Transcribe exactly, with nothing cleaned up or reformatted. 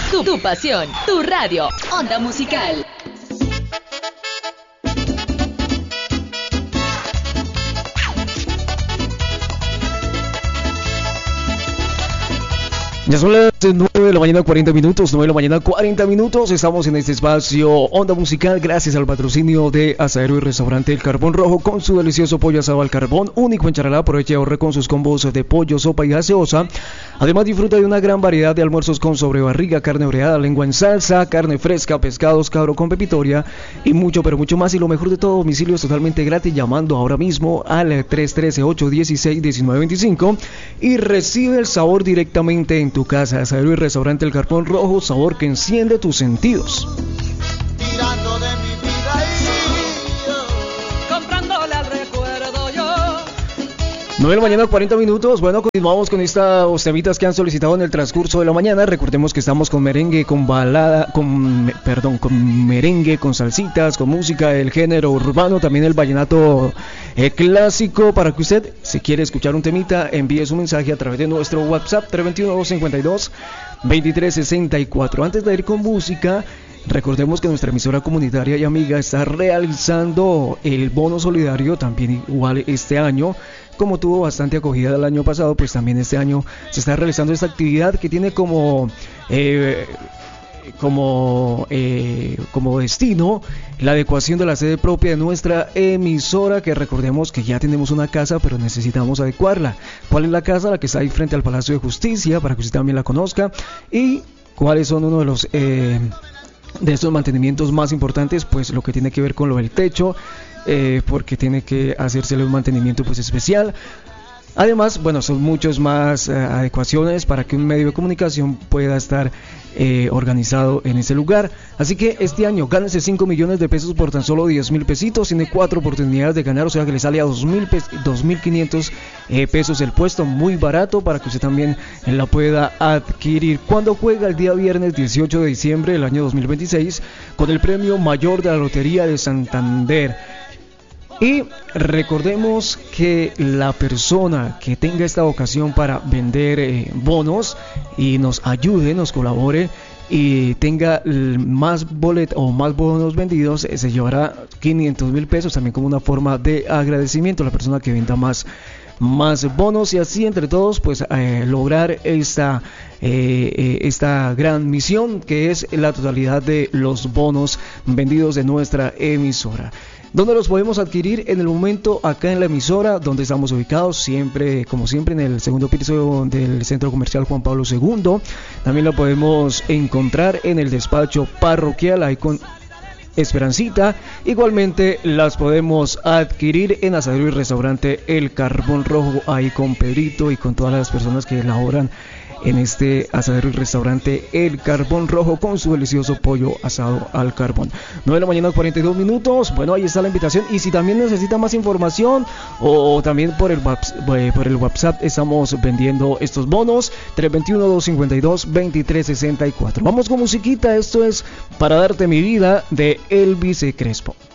Tu, tu pasión, tu radio, Onda Musical. Ya son las nueve de la mañana, cuarenta minutos, nueve de la mañana, cuarenta minutos. Estamos en este espacio Onda Musical gracias al patrocinio de Asadero y Restaurante El Carbón Rojo con su delicioso pollo asado al carbón, único en Charalá. Aproveche y ahorre con sus combos de pollo, sopa y gaseosa. Además disfruta de una gran variedad de almuerzos con sobrebarriga, carne oreada, lengua en salsa, carne fresca, pescados, cabro con pepitoria y mucho, pero mucho más. Y lo mejor de todo, domicilio es totalmente gratis llamando ahora mismo al tres uno tres, ocho uno seis, uno nueve dos cinco y recibe el sabor directamente en tu casa. Asadero y Restaurante El Carbón Rojo, sabor que enciende tus sentidos. Tirando de mi vida y yo, comprándole al recuerdo yo. nueve de la mañana, cuarenta minutos. Bueno, continuamos con estas temitas que han solicitado en el transcurso de la mañana. Recordemos que estamos con merengue, con balada, con, perdón, con merengue, con salsitas, con música del género urbano, también el vallenato eh, clásico. Para que usted, si quiere escuchar un temita, envíe su mensaje a través de nuestro WhatsApp tres dos uno, dos cinco dos, dos tres seis cuatro. Antes de ir con música, recordemos que nuestra emisora comunitaria y amiga está realizando el bono solidario también igual este año. Como tuvo bastante acogida el año pasado, pues también este año se está realizando esta actividad que tiene como eh, como eh, como destino la adecuación de la sede propia de nuestra emisora, que recordemos que ya tenemos una casa pero necesitamos adecuarla. ¿Cuál es la casa? La que está ahí frente al Palacio de Justicia, para que usted también la conozca. Y cuáles son uno de los eh, de estos mantenimientos más importantes, pues lo que tiene que ver con lo del techo, eh, porque tiene que hacérsele un mantenimiento pues especial. Además, bueno, son muchas más eh, adecuaciones para que un medio de comunicación pueda estar eh, organizado en ese lugar. Así que este año gánese cinco millones de pesos por tan solo diez mil pesitos. Tiene cuatro oportunidades de ganar, o sea que le sale a dos mil quinientos eh, pesos el puesto, muy barato para que usted también eh, la pueda adquirir. Cuando juega el día viernes dieciocho de diciembre del año dos mil veintiséis con el premio mayor de la Lotería de Santander. Y recordemos que la persona que tenga esta vocación para vender eh, bonos y nos ayude, nos colabore y tenga más boletos o más bonos vendidos, eh, se llevará quinientos mil pesos también como una forma de agradecimiento a la persona que venda más más bonos, y así entre todos pues eh, lograr esta eh, eh, esta gran misión que es la totalidad de los bonos vendidos de nuestra emisora. ¿Dónde los podemos adquirir? En el momento acá en la emisora, donde estamos ubicados, siempre, como siempre, en el segundo piso del Centro Comercial Juan Pablo segundo. También lo podemos encontrar en el despacho parroquial, ahí con Esperancita. Igualmente las podemos adquirir en Asadero y Restaurante El Carbón Rojo, ahí con Pedrito y con todas las personas que laboran en este asadero y restaurante El Carbón Rojo con su delicioso pollo asado al carbón. nueve de la mañana, cuarenta y dos minutos. Bueno, ahí está la invitación. Y si también necesita más información o también por el WhatsApp, por el WhatsApp estamos vendiendo estos bonos. tres dos uno, dos cinco dos, dos tres seis cuatro. Vamos con musiquita. Esto es Para Darte Mi Vida de Elvis Crespo.